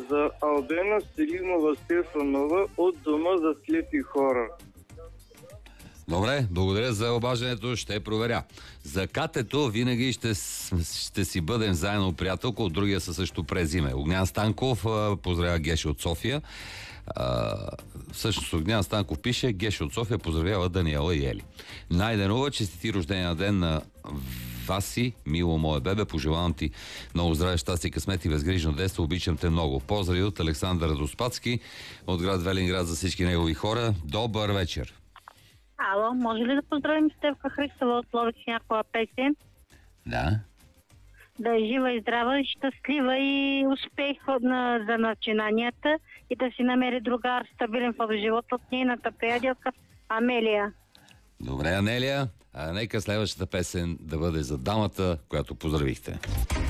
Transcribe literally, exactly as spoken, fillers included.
за Албена Стилимова Стефанова от Дома за слепи хора. Добре, благодаря за обаждането, ще проверя. За Катето винаги ще, ще си бъдем заедно приятелко, от другия са също през име. Огнян Станков поздравява Гешо от София. А, всъщност Огнян Станков пише: Гешо от София поздравява Даниела и Ели. Найденова, честити рождения ден на Васи, мило мое бебе, пожелавам ти много здраве, щастие, късмет и безгрижно детство, обичам те много. Поздрави от Александър Доспадски от град Велинград за всички негови хора. Добър вечер. Ало, може ли да поздравим Стевка Христова от Ловеч някоя песен? Да. Да е жива и здрава, щастлива и успех на, за начинанията и да си намери другар стабилен в живота от нейната приятелка Амелия. Добре, Анелия. А нека следващата песен да бъде за дамата, която поздравихте.